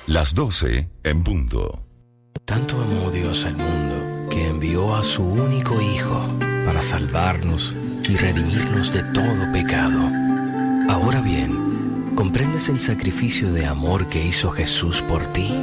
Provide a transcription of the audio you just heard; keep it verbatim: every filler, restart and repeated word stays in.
Las doce en punto. Tanto amó Dios al mundo, que envió a su único Hijo, para salvarnos y redimirnos de todo pecado. Ahora bien, ¿comprendes el sacrificio de amor que hizo Jesús por ti?